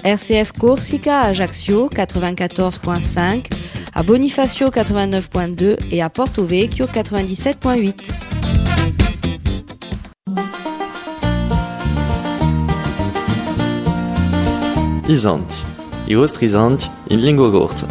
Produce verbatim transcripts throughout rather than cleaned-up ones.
R C F Corsica à Ajaccio quatre-vingt-quatorze virgule cinq, à Bonifacio quatre-vingt-neuf virgule deux et à Porto Vecchio quatre-vingt-dix-sept virgule huit. Isanti, i vostri isanti in lingua corsa.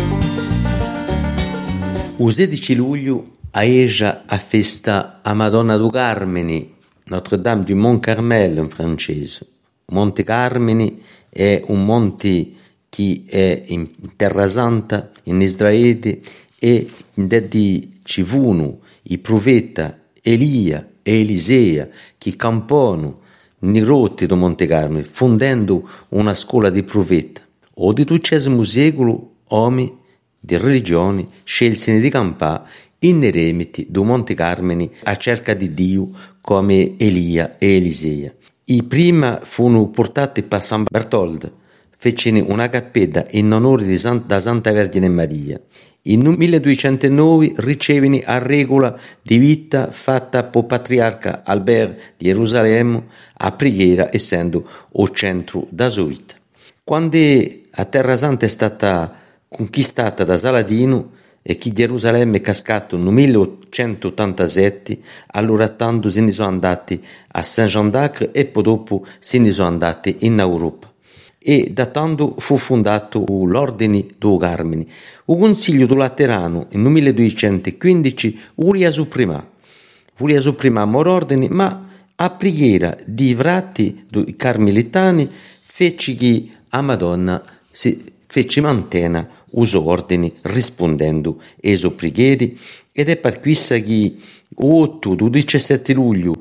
Il sedici luglio a Eja a festa a Madonna do Carmine, Notre-Dame du Mont Carmel in francese. Monte Carmine è un monte che è in Terra Santa, in Israele, e di ci furono i profeti Elia e Elisea che campano nei rotti del Monte Carmine, fondendo una scuola di profeti. O di dodicesimo secolo, uomini di religioni scelsero di campare in eremiti del Monte Carmine a cerca di Dio come Elia e Elisea. I prima furono portati per San Bertoldo, fecero una cappella in onore di Santa, Santa Vergine Maria. In milleduecentonove ricevono a regola di vita fatta per patriarca Albert di Gerusalemme a preghiera, essendo il centro da sua vita. Quando a Terra Santa è stata conquistata da Saladino e che Gerusalemme è cascato nel milleottocentottantasette, allora tanto se ne sono andati a Saint-Jean d'Acre e poi dopo se ne sono andati in Europa. E da tanto fu fondato l'Ordine do Carmine. Il Consiglio do Laterano nel milleduecentoquindici voleva sopprimere, voleva sopprimere l'ordine, ma a preghiera di frati dei carmelitani fece che a Madonna si fece mantena uso ordini rispondendo ai suoi preghiere, ed è per questo che l'otto del diciassette luglio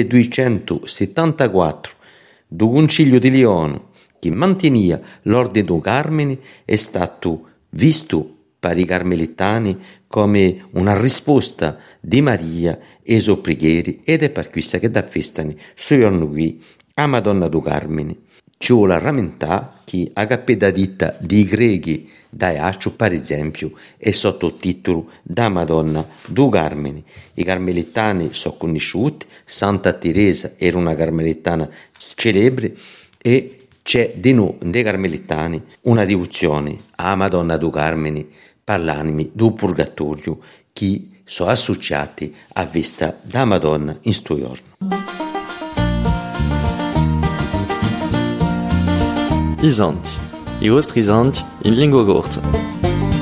milleduecentosettantaquattro do Concilio di Lione, che manteneva l'ordine do Carmine, è stato visto per i carmelitani come una risposta di Maria e suoi preghiere, ed è per questo che da festano sono qui a Madonna do Carmine. Ci vuole rammentare che a cappella ditta di Greghi da Ajaccio, per esempio, è sotto il titolo da Madonna do Carmine. I carmelitani sono conosciuti, Santa Teresa era una carmelitana celebre, e c'è di noi, dei carmelitani, una devozione a Madonna do Carmine per l'anima do purgatorio che sono associati a vista da Madonna in sto giorno. Isanti, i vostri isanti in lingua corsa.